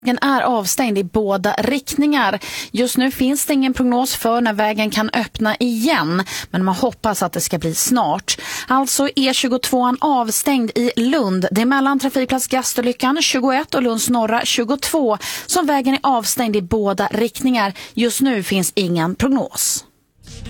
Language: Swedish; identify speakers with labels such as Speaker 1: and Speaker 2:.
Speaker 1: Den är avstängd i båda riktningar. Just nu finns det ingen prognos för när vägen kan öppna igen, men man hoppas att det ska bli snart. Alltså E22 avstängd i Lund. Det är mellan trafikplats Gastolyckan 21 och Lunds norra 22 som vägen är avstängd i båda riktningar. Just nu finns ingen prognos.